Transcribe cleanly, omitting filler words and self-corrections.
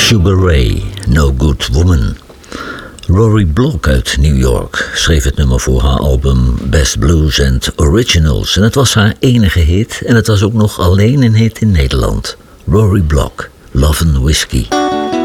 Sugar Ray, No Good Woman. Rory Block uit New York schreef het nummer voor haar album Best Blues and Originals. En het was haar enige hit en het was ook nog alleen een hit in Nederland. Rory Block, Love and Whiskey.